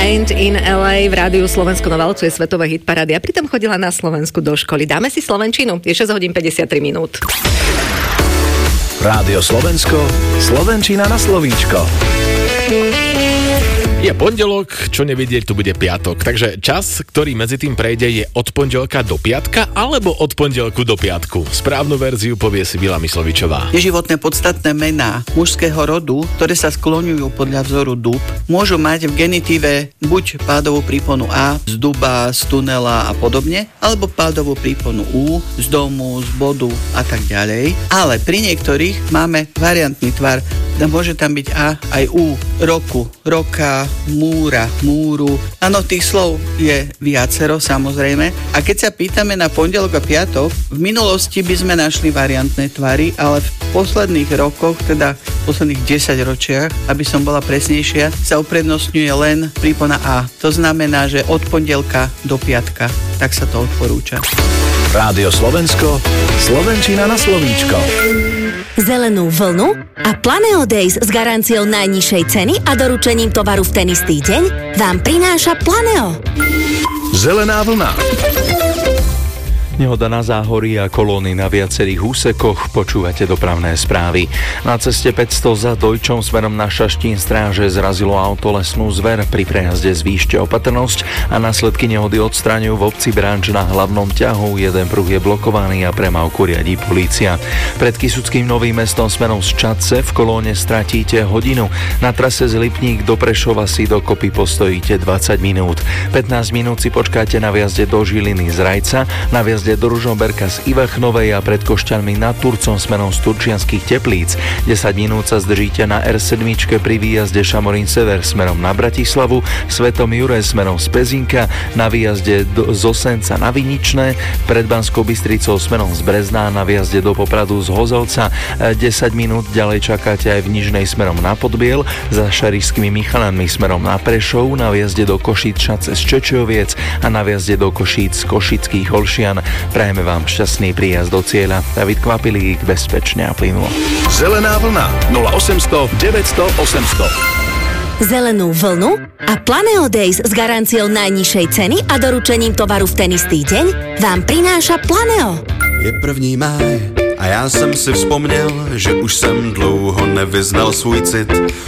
Made in LA v rádiu Slovensko novalcuje svetové hitparády a pritom chodila na Slovensku do školy. Dáme si slovenčinu? Je 6 hodín 53 minút. Rádio Slovensko, slovenčina na slovíčko. Je pondelok, čo nevidieť, tu bude piatok. Takže čas, ktorý medzi tým prejde, je od pondelka do piatka alebo od pondelku do piatku. Správnu verziu povie si Vila Myslovičová. Neživotné podstatné mená mužského rodu, ktoré sa skloňujú podľa vzoru dub, môžu mať v genitíve buď pádovú príponu A, z duba, z tunela a podobne, alebo pádovú príponu U, z domu, z bodu a tak ďalej. Ale pri niektorých máme variantný tvar. Môže tam byť A aj U, roku, roka, múra, múru. Áno, tých slov je viacero, samozrejme. A keď sa pýtame na pondelok a piatok, v minulosti by sme našli variantné tvary, ale v posledných rokoch, teda v posledných 10 ročiach, aby som bola presnejšia, sa uprednostňuje len prípona A. To znamená, že od pondelka do piatka. Tak sa to odporúča. Rádio Slovensko, slovenčina na slovíčko. Zelenú vlnu a Planeo Days s garanciou najnižšej ceny a doručením tovaru v ten istý deň vám prináša Planeo. Zelená vlna. Nehoda na Záhorí a kolóny na viacerých úsekoch. Počúvate dopravné správy. Na ceste 500 za Dojčom smerom na Šaštín stráže zrazilo auto lesnú zver. Pri prejazde zvýšte opatrnosť a následky nehody odstraňujú v obci Branč na hlavnom ťahu. Jeden pruh je blokovaný a premávku riadí polícia. Pred Kysuckým Novým Mestom smerom z Čadce v kolóne stratíte hodinu. Na trase z Lipník do Prešova si dokopy postojíte 20 minút. 15 minút si počkáte na viazde do Žiliny z Rajca, na viazde do Ružomberka z Ivachnovej a pred Košťanmi nad Turcom smerom z Turčianskych Teplíc. 10 minút sa zdržíte na R7 pri výjazde Šamorín Sever smerom na Bratislavu, Svetom Jure smerom z Pezinka, na výjazde z Osenca na Viničné, pred Banskou Bystricou smerom z Brezná, na výjazde do Popradu z Hozovca. 10 minút ďalej čakáte aj v Nižnej smerom na Podbiel, za Šarišskými Michalanmi smerom na Prešov, na výjazde do Košíc cez Čečoviec a na výjazde do Košíc z Košických Olšian. Prajeme vám šťastný príjazd do cieľa. David Kvapilík, bezpečne a plynulo. Zelená vlna 0800 900 800. Zelenú vlnu a Planeo Days s garanciou najnižšej ceny a doručením tovaru v ten istý deň vám prináša Planeo. Je 1. máj a já jsem si vzpomněl, že už jsem dlouho nevyznal svůj cit.